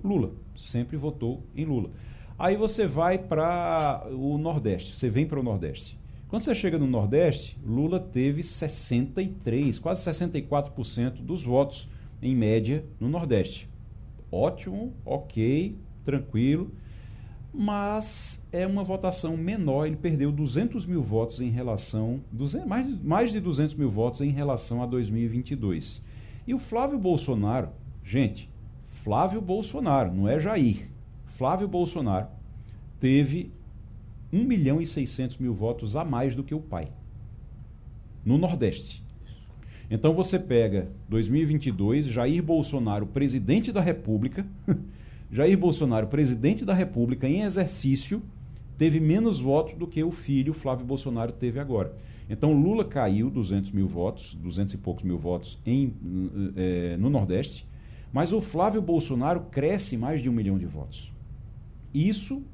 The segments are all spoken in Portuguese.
Lula, sempre votou em Lula. Aí você vai para o Nordeste, você vem para o Nordeste. Quando você chega no Nordeste, Lula teve 63, quase 64% dos votos, em média, no Nordeste. Ótimo, ok, tranquilo, mas é uma votação menor, ele perdeu 200 mil votos em relação, mais de 200 mil votos em relação a 2022. E o Flávio Bolsonaro, gente, Flávio Bolsonaro, não é Jair, Flávio Bolsonaro teve 1.600.000 votos a mais do que o pai, no Nordeste. Então você pega 2022, Jair Bolsonaro, presidente da República, Jair Bolsonaro, presidente da República em exercício, teve menos votos do que o filho Flávio Bolsonaro teve agora. Então Lula caiu 200 mil votos, 200 e poucos mil votos no Nordeste, mas o Flávio Bolsonaro cresce mais de 1 milhão de votos. Isso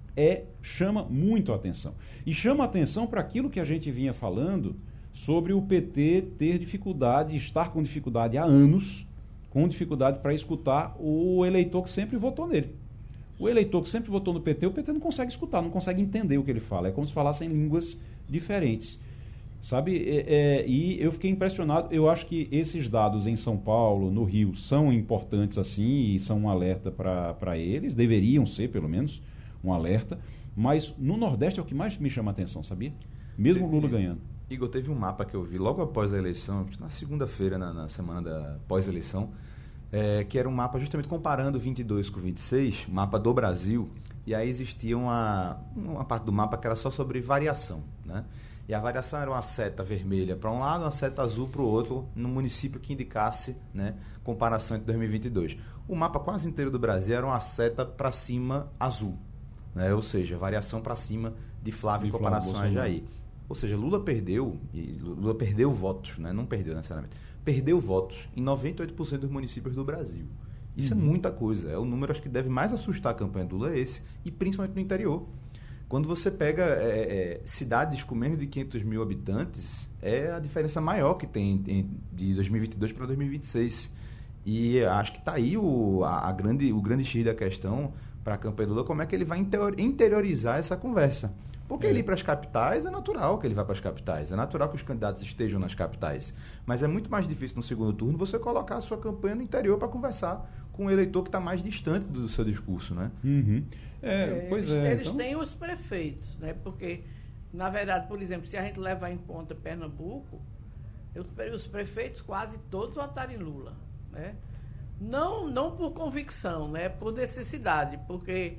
chama muito a atenção. E chama a atenção para aquilo que a gente vinha falando sobre o PT ter dificuldade, estar com dificuldade há anos, com dificuldade para escutar o eleitor que sempre votou nele. O eleitor que sempre votou no PT, o PT não consegue escutar, não consegue entender o que ele fala. É como se falassem línguas diferentes. Sabe? E eu fiquei impressionado. Eu acho que esses dados em São Paulo, no Rio, são importantes assim e são um alerta para eles. Deveriam ser, pelo menos, um alerta. Mas no Nordeste é o que mais me chama a atenção, sabia? Mesmo o Lula ganhando. Igor, teve um mapa que eu vi logo após a eleição, na segunda-feira, na semana da pós-eleição, que era um mapa justamente comparando 22 com 26, mapa do Brasil, e aí existia uma parte do mapa que era só sobre variação, né? E a variação era uma seta vermelha para um lado, uma seta azul para o outro, no município que indicasse, né, comparação entre 2022. O mapa quase inteiro do Brasil era uma seta para cima azul, né? Ou seja, variação para cima de Flávio em comparação a Jair. Ou seja, Lula perdeu votos, né? Não perdeu necessariamente, perdeu votos em 98% dos municípios do Brasil. Isso é muita coisa, é o número acho que deve mais assustar a campanha do Lula, e principalmente no interior. Quando você pega cidades com menos de 500 mil habitantes, é a diferença maior que tem de 2022 para 2026. E acho que está aí o grande X da questão para a campanha do Lula, como é que ele vai interiorizar essa conversa. Porque ele ir para as capitais, é natural que ele vá para as capitais, é natural que os candidatos estejam nas capitais. Mas é muito mais difícil no segundo turno você colocar a sua campanha no interior para conversar com o eleitor que está mais distante do seu discurso, né? Uhum. Eles têm os prefeitos, né? Porque, na verdade, por exemplo, se a gente levar em conta Pernambuco, os prefeitos quase todos votaram em Lula, né? Não por convicção, né? Por necessidade, porque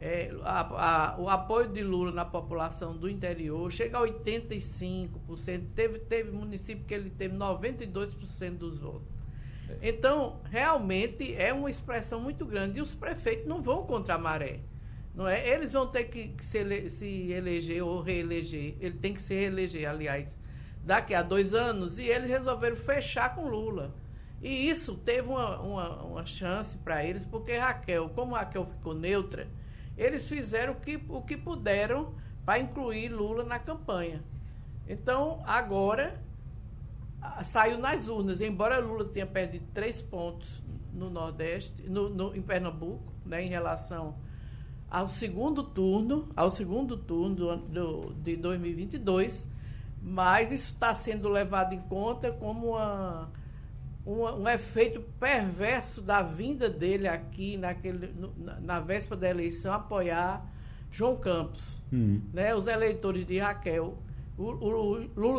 o apoio de Lula na população do interior chega a 85%, teve município que ele teve 92% dos votos. Então, realmente é uma expressão muito grande, e os prefeitos não vão contra a maré, não é? Eles vão ter que se eleger ou reeleger, ele tem que se reeleger, aliás, daqui a 2 anos, e eles resolveram fechar com Lula. E isso teve uma chance para eles, porque como Raquel ficou neutra, eles fizeram o que puderam para incluir Lula na campanha. Então, agora, saiu nas urnas, embora Lula tenha perdido 3 pontos no Nordeste, em Pernambuco, né, em relação ao segundo turno de 2022, mas isso está sendo levado em conta como um efeito perverso da vinda dele aqui na véspera da eleição apoiar João Campos. Né? Os eleitores de Raquel, o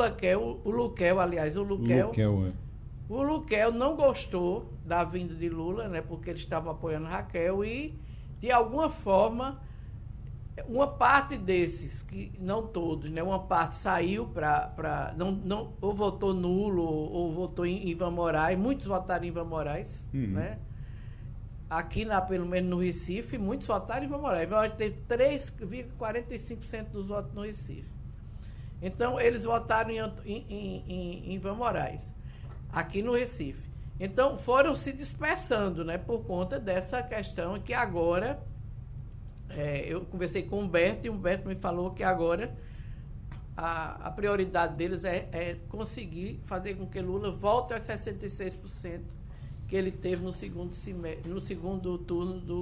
Luquel não gostou da vinda de Lula, né? Porque eles estavam apoiando Raquel, e de alguma forma uma parte desses, que não todos, né? Uma parte saiu ou votou nulo ou votou em Ivan Moraes. Muitos votaram em Ivan Moraes, né? Aqui, pelo menos no Recife, muitos votaram em Ivan Moraes. Ivan Moraes teve 3,45% dos votos no Recife. Então, eles votaram em Ivan Moraes, aqui no Recife. Então, foram se dispersando, né? Por conta dessa questão que agora... eu conversei com o Humberto, e o Humberto me falou que agora a prioridade deles é conseguir fazer com que Lula volte aos 66% que ele teve no segundo turno